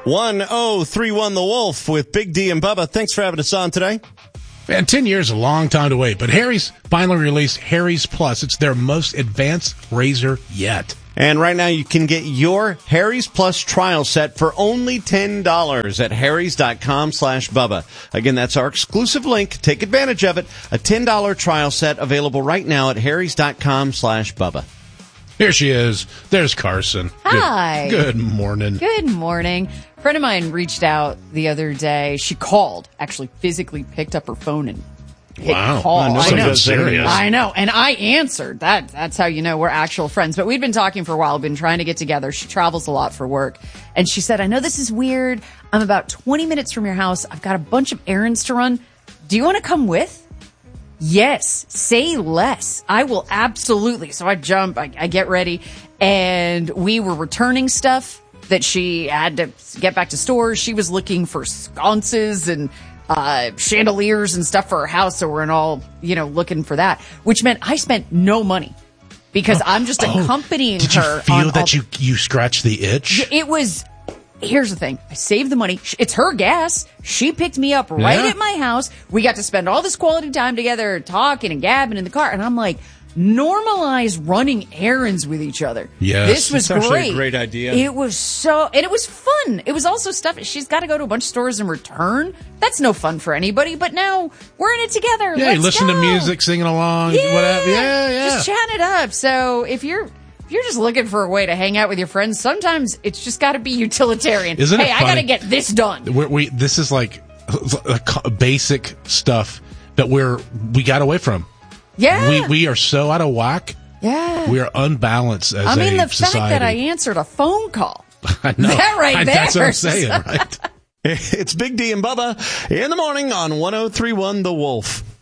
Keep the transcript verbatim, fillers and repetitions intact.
one oh three one The Wolf with Big D and Bubba. Thanks for having us on today. Man, ten years is a long time to wait, but Harry's finally released Harry's Plus. It's their most advanced razor yet. And right now you can get your Harry's Plus trial set for only ten dollars at harrys.com slash Bubba. Again, that's our exclusive link. Take advantage of it. A ten dollars trial set available right now at harrys.com slash Bubba. Here she is. There's Carson. Hi. Good, good morning. Good morning. A friend of mine reached out the other day. She called, actually physically picked up her phone and hit Wow. call. I know. I know. Serious. I know. And I answered. That That's how you know we're actual friends. But we'd been talking for a while, been trying to get together. She travels a lot for work. And she said, I know this is weird. I'm about twenty minutes from your house. I've got a bunch of errands to run. Do you want to come with? Yes, say less. I will absolutely. So I jump, I, I get ready, and we were returning stuff that she had to get back to stores. She was looking for sconces and uh, chandeliers and stuff for her house, so we're all, you know, looking for that, which meant I spent no money because oh, I'm just accompanying oh, did her. Did you feel on that all, you, you scratched the itch? It was... Here's the thing. I saved the money. It's her gas. She picked me up right Yeah. at my house. We got to spend all this quality time together, talking and gabbing in the car. And I'm like, normalize running errands with each other. Yes. This was It's actually great. a great idea. It was so, and it was fun. It was also stuff. She's got to go to a bunch of stores and return. That's no fun for anybody. But now we're in it together. Yeah, Let's you listen go. to music, singing along, Yeah. whatever. Yeah, yeah. Just chat it up. So if you're, If you're just looking for a way to hang out with your friends, sometimes it's just got to be utilitarian. Isn't it hey, I funny? got to get this done. We're, we this is like a co- basic stuff that we're we got away from. Yeah. We we are so out of whack. Yeah. We are unbalanced as I mean, a the society. fact that I answered a phone call. I know. That right I- there. That's what I'm saying, right? It's Big D and Bubba in the morning on one oh three one The Wolf.